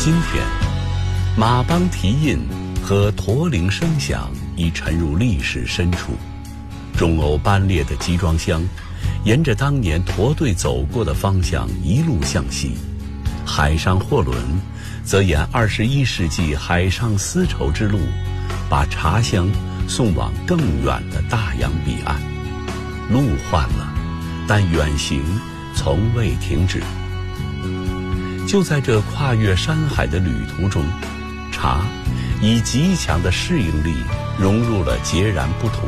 今天，马帮蹄印和驼铃声响已沉入历史深处。钟瓯班列的集装箱，沿着当年驼队走过的方向一路向西，海上货轮则沿21世纪海上丝绸之路，把茶香送往更远的大洋彼岸。路换了，但远行从未停止。就在这跨越山海的旅途中，茶以极强的适应力融入了截然不同